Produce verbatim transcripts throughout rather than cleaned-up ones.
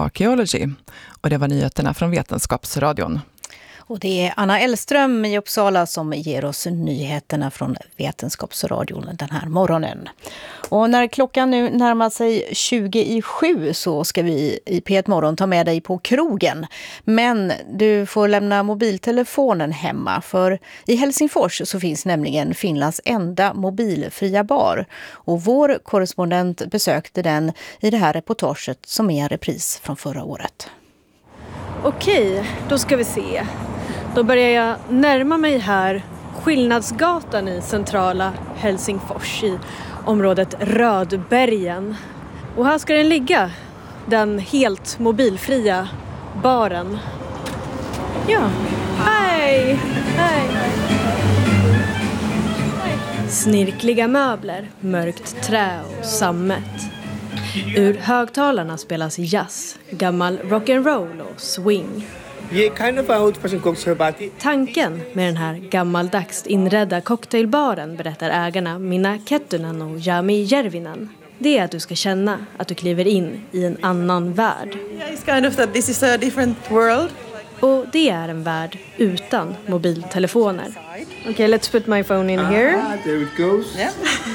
Archaeology. Och det var nyheterna från Vetenskapsradion. Och det är Anna Elström i Uppsala som ger oss nyheterna från Vetenskapsradion den här morgonen. Och när klockan nu närmar sig tjugo i sju så ska vi i P ett Morgon ta med dig på krogen. Men du får lämna mobiltelefonen hemma, för i Helsingfors så finns nämligen Finlands enda mobilfria bar. Och vår korrespondent besökte den i det här reportaget som är en repris från förra året. Okej, då ska vi se. Då börjar jag närma mig här Skillnadsgatan i centrala Helsingfors i området Rödbergen. Och här ska den ligga, den helt mobilfria baren. Ja, hej! Hej! Snirkliga möbler, mörkt trä och sammet. Ur högtalarna spelas jazz, gammal rock'n'roll och swing. Yeah, kind of a old-fashioned cocktail party. Tanken med den här gammaldags inredda cocktailbaren, berättar ägarna Minna Kettunen och Jami Järvinen. Det är att du ska känna att du kliver in i en annan värld. Yeah, it's kind of that this is a different world. Och det är en värld utan mobiltelefoner. Okay, let's put my phone in here. Ah, there it goes. Yeah.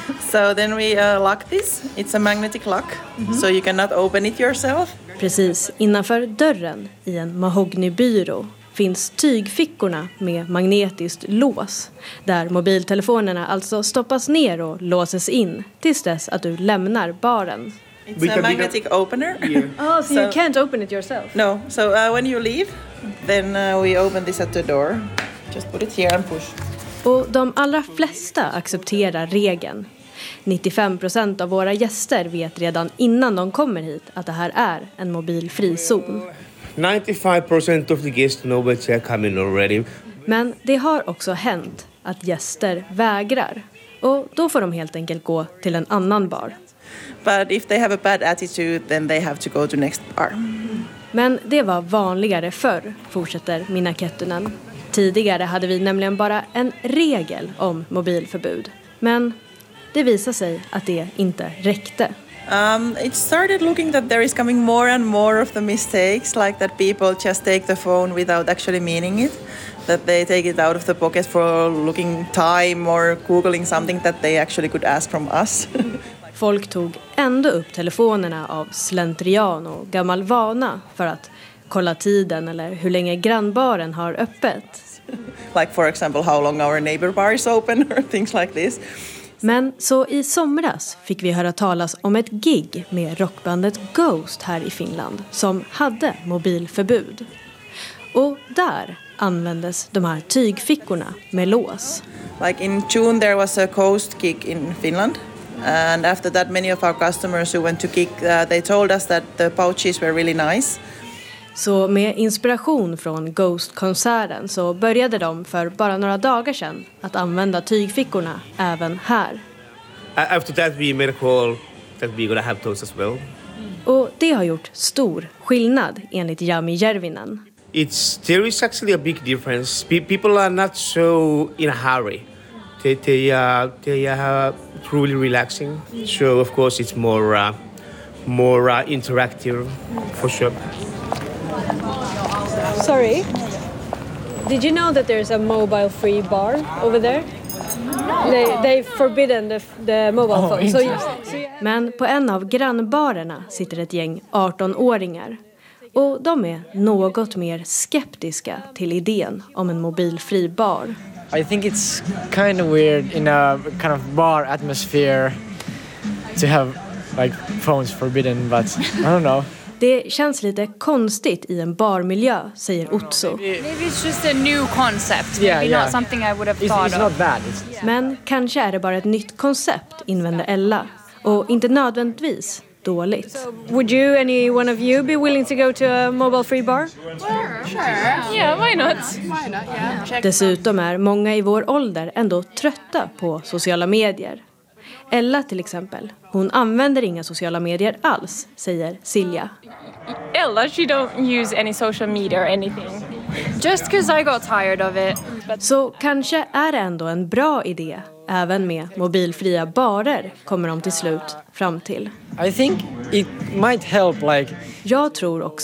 So then we uh, lock this. It's a magnetic lock, mm-hmm. So you cannot open it yourself. Precis innanför dörren i en mahognybyrå finns tygfickorna med magnetiskt lås, där mobiltelefonerna alltså stoppas ner och låses in tills dess att du lämnar baren. It's a magnetic opener. Yeah. Oh, so, so you can't open it yourself? No, so uh, when you leave, then uh, we open this at the door. Just put it here and push. Och de allra flesta accepterar regeln. nittiofem procent av våra gäster vet redan innan de kommer hit att det här är en mobilfri zon. ninety-five percent of the guests know that they're coming already. Men det har också hänt att gäster vägrar. Och då får de helt enkelt gå till en annan bar. But if they have a bad attitude, then they have to go to next bar. Men det var vanligare förr, fortsätter Minna Kettunen. Tidigare hade vi nämligen bara en regel om mobilförbud. Men det visar sig att det inte räckte. Um, it started looking that there is coming more and more of the mistakes, like that people just take the phone without actually meaning it. That they take it out of the pocket for looking time or googling something that they actually could ask from us. Folk tog ändå upp telefonerna av slentrian och gammal vana för att kolla tiden eller hur länge grannbaren har öppet. Like for example how long our neighbor bar is open or things like this. Men så i somras fick vi höra talas om ett gig med rockbandet Ghost här i Finland som hade mobilförbud. Och där användes de här tygfickorna med lås. Like in June there was a Ghost gig in Finland. And after that many of our customers who went to gig uh, they told us that the pouches were really nice. Så med inspiration från Ghost-konserten så började de för bara några dagar sedan att använda tygfickorna även här. After that we made a call that we're gonna have those as well. Och det har gjort stor skillnad enligt Jami Järvinen. It's there is actually a big difference. Pe- people are not so in a hurry. They they uh, they are truly relaxing. So of course it's more uh, more uh, interactive for sure. Sorry. Did you know that there's a mobile free bar over there? No. They they've forbidden the, the mobile oh, phone. So you, so you... Men på en av grannbarerna sitter ett gäng arton-åringar. Och de är något mer skeptiska till idén om en mobilfri bar. I think it's kind of weird in a kind of bar atmosphere to have like phones forbidden, but I don't know. Det känns lite konstigt i en barmiljö, säger Otso. Maybe it's just a new concept. Yeah, Maybe yeah. not something I would have it's, thought it's of. not bad. It's... Men kanske är det bara ett nytt koncept, invänder Ella. Och inte nödvändigtvis dåligt. So, would you, any one of you, be willing to go to a mobile free bar? Sure, sure. Yeah, why not? Why not, yeah. Dessutom är många i vår ålder ändå trötta på sociala medier. Ella till exempel, hon använder inga sociala medier alls, säger Silja. Ella, she don't use any social media or anything. Just because I got tired of it. But... Så kanske är det ändå en bra idé, även med mobilfria barer, kommer de till slut fram till. I think it might help like... Jag tror också